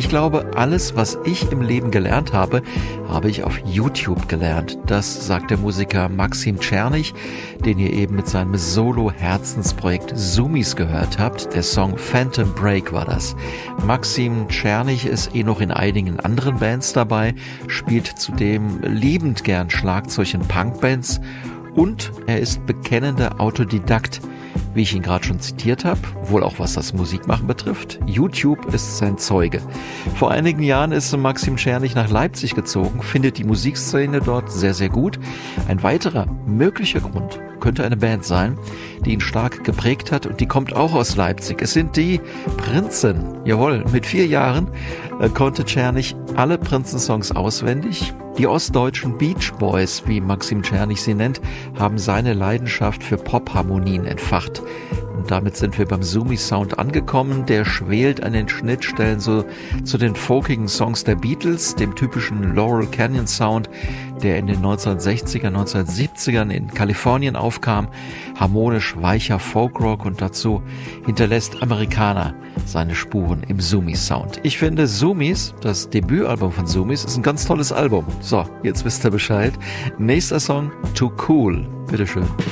Ich glaube, alles, was ich im Leben gelernt habe, habe ich auf YouTube gelernt. Das sagt der Musiker Maxim Czernych, den ihr eben mit seinem Solo-Herzensprojekt Zoomies gehört habt. Der Song Phantom Break war das. Maxim Czernych ist noch in einigen anderen Bands dabei, spielt zudem liebend gern Schlagzeug in Punkbands und er ist bekennender Autodidakt, wie ich ihn gerade schon zitiert habe, wohl auch was das Musikmachen betrifft. YouTube ist sein Zeuge. Vor einigen Jahren ist Maxim Czernych nach Leipzig gezogen, findet die Musikszene dort sehr, sehr gut. Ein weiterer möglicher Grund könnte eine Band sein, die ihn stark geprägt hat und die kommt auch aus Leipzig. Es sind die Prinzen. Jawohl, mit 4 Jahren konnte Czernych alle Prinzen-Songs auswendig. Die ostdeutschen Beach Boys, wie Maxim Czernych sie nennt, haben seine Leidenschaft für Popharmonien entfacht. Und damit sind wir beim Zoomies-Sound angekommen. Der schwelt an den Schnittstellen so zu den folkigen Songs der Beatles, dem typischen Laurel Canyon Sound, der in den 1960er, 1970ern in Kalifornien aufkam. Harmonisch weicher Folkrock und dazu hinterlässt Amerikaner seine Spuren im Zoomies-Sound. Ich finde Zoomies, das Debütalbum von Zoomies, ist ein ganz tolles Album. So, jetzt wisst ihr Bescheid. Nächster Song, Too Cool. Bitteschön.